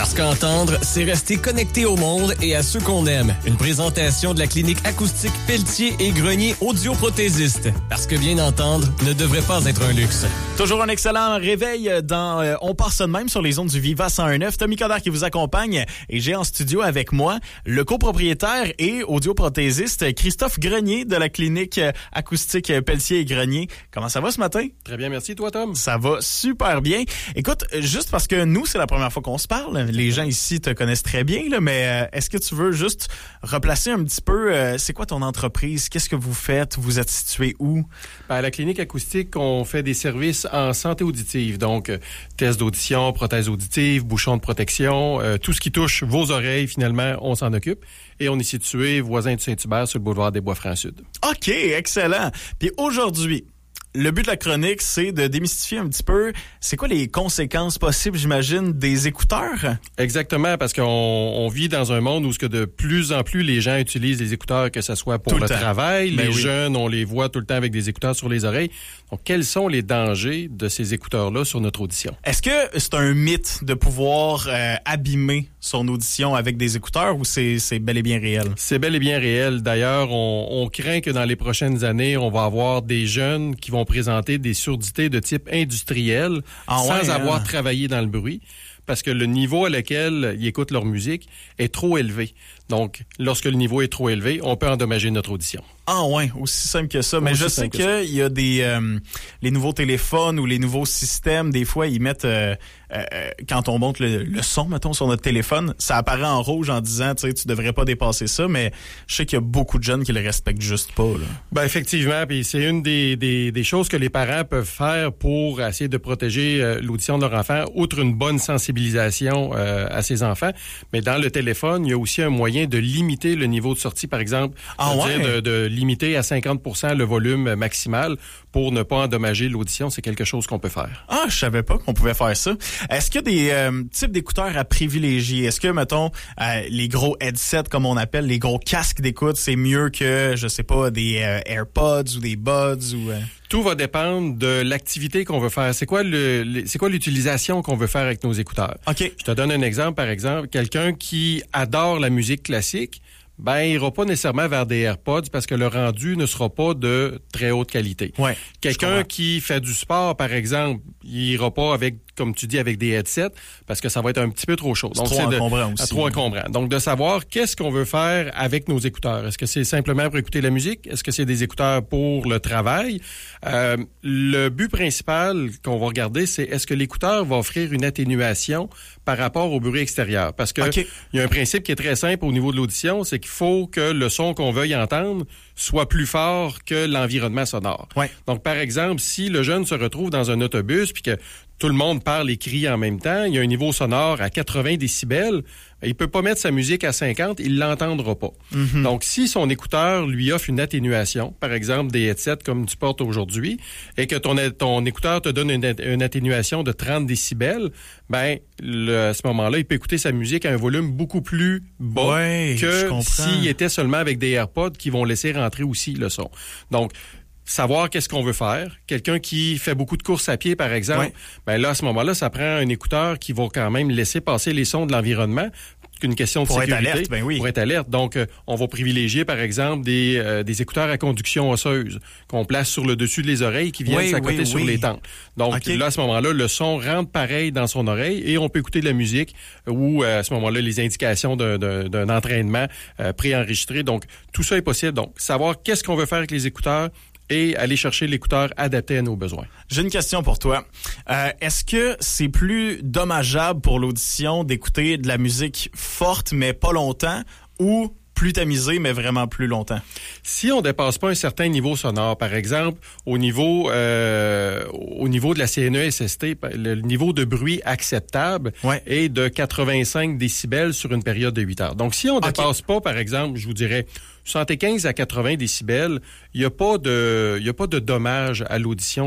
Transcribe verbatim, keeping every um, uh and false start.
Parce qu'entendre, c'est rester connecté au monde et à ceux qu'on aime. Une présentation de la clinique acoustique Pelletier et Grenier audioprothésiste. Parce que bien entendre ne devrait pas être un luxe. Toujours un excellent réveil dans euh, On part ça de même sur les ondes du Viva cent un virgule neuf. Tommy Coderre qui vous accompagne et j'ai en studio avec moi le copropriétaire et audioprothésiste Christophe Grenier de la clinique acoustique Pelletier et Grenier. Comment ça va ce matin? Très bien, merci. Toi, Tom? Ça va super bien. Écoute, juste parce que nous, c'est la première fois qu'on se parle, les gens ici te connaissent très bien, là, mais euh, est-ce que tu veux juste replacer un petit peu, euh, c'est quoi ton entreprise? Qu'est-ce que vous faites? Vous êtes situé où? Ben, à la clinique acoustique, on fait des services en santé auditive, donc euh, tests d'audition, prothèses auditives, bouchons de protection, euh, tout ce qui touche vos oreilles, finalement, on s'en occupe. Et on est situé voisin de Saint-Hubert sur le boulevard des Bois-Francs-Sud. OK, excellent. Puis aujourd'hui, le but de la chronique, c'est de démystifier un petit peu, c'est quoi les conséquences possibles, j'imagine, des écouteurs? Exactement, parce qu'on on vit dans un monde où ce que de plus en plus les gens utilisent les écouteurs, que ce soit pour tout le, le travail, ben les oui. jeunes, on les voit tout le temps avec des écouteurs sur les oreilles. Donc, quels sont les dangers de ces écouteurs-là sur notre audition? Est-ce que c'est un mythe de pouvoir euh, abîmer son audition avec des écouteurs ou c'est, c'est bel et bien réel? C'est bel et bien réel. D'ailleurs, on, on craint que dans les prochaines années, on va avoir des jeunes qui vont présenter des surdités de type industriel ah sans ouais, avoir hein? travaillé dans le bruit, parce que le niveau à lequel ils écoutent leur musique est trop élevé. Donc, lorsque le niveau est trop élevé, on peut endommager notre audition. Ah ouais, aussi simple que ça. Mais Aussi je sais simple que qu'il y a des euh, les nouveaux téléphones ou les nouveaux systèmes, des fois, ils mettent, euh, euh, quand on monte le, le son, mettons, sur notre téléphone, ça apparaît en rouge en disant, tu sais, tu devrais pas dépasser ça, mais je sais qu'il y a beaucoup de jeunes qui le respectent juste pas, là. Ben effectivement, puis c'est une des, des, des choses que les parents peuvent faire pour essayer de protéger euh, l'audition de leur enfant, outre une bonne sensibilisation euh, à ses enfants. Mais dans le téléphone, il y a aussi un moyen de limiter le niveau de sortie, par exemple, ah ouais? dire de, de limiter à cinquante pour cent le volume maximal pour ne pas endommager l'audition. C'est quelque chose qu'on peut faire. Ah, je savais pas qu'on pouvait faire ça. Est-ce qu'il y a des euh, types d'écouteurs à privilégier? Est-ce que, mettons, euh, les gros headsets, comme on appelle, les gros casques d'écoute, c'est mieux que, je sais pas, des euh, AirPods ou des Buds ou... Euh... Tout va dépendre de l'activité qu'on veut faire. C'est quoi le, le c'est quoi l'utilisation qu'on veut faire avec nos écouteurs? OK. Je te donne un exemple, par exemple, quelqu'un qui adore la musique classique, ben, il ira pas nécessairement vers des AirPods parce que le rendu ne sera pas de très haute qualité. Ouais. Quelqu'un qui fait du sport, par exemple, il ira pas avec, comme tu dis, avec des headsets parce que ça va être un petit peu trop chaud. C'est Donc, trop c'est encombrant de, aussi. Trop encombrant. Donc, de savoir qu'est-ce qu'on veut faire avec nos écouteurs. Est-ce que c'est simplement pour écouter la musique? Est-ce que c'est des écouteurs pour le travail? Euh, le but principal qu'on va regarder, c'est est-ce que l'écouteur va offrir une atténuation par rapport au bruit extérieur? Parce que okay. il y a un principe qui est très simple au niveau de l'audition, c'est qu'il faut que le son qu'on veuille entendre soit plus fort que l'environnement sonore. Ouais. Donc, par exemple, si le jeune se retrouve dans un autobus puis que tout le monde parle et crie en même temps, il y a un niveau sonore à quatre-vingts décibels, il peut pas mettre sa musique à cinquante, il l'entendra pas. Mm-hmm. Donc, si son écouteur lui offre une atténuation, par exemple des headsets comme tu portes aujourd'hui, et que ton, ton écouteur te donne une, une atténuation de trente décibels, ben, le, à ce moment-là, il peut écouter sa musique à un volume beaucoup plus bas ouais, que s'il était seulement avec des AirPods qui vont laisser rentrer aussi le son. Donc, savoir qu'est-ce qu'on veut faire. Quelqu'un qui fait beaucoup de courses à pied, par exemple, ouais. ben là, à ce moment-là, ça prend un écouteur qui va quand même laisser passer les sons de l'environnement. Une question de pour sécurité. Être alerte, ben oui. Pour être alerte. Donc, euh, on va privilégier, par exemple, des, euh, des écouteurs à conduction osseuse qu'on place sur le dessus des oreilles qui viennent oui, s'accoter oui, sur oui. les tempes. Donc, okay. là, à ce moment-là, le son rentre pareil dans son oreille et on peut écouter de la musique ou, euh, à ce moment-là, les indications d'un, d'un, d'un entraînement euh, préenregistré. Donc, tout ça est possible. Donc, savoir qu'est-ce qu'on veut faire avec les écouteurs et aller chercher l'écouteur adapté à nos besoins. J'ai une question pour toi. Euh, est-ce que c'est plus dommageable pour l'audition d'écouter de la musique forte mais pas longtemps ou plus tamisé, mais vraiment plus longtemps? Si on dépasse pas un certain niveau sonore, par exemple, au niveau euh, au niveau de la C N E S S T, le niveau de bruit acceptable ouais. est de quatre-vingt-cinq décibels sur une période de huit heures. Donc, si on dépasse okay. pas, par exemple, je vous dirais soixante-quinze à quatre-vingts décibels, il n'y a pas de, il y a pas de dommage à l'audition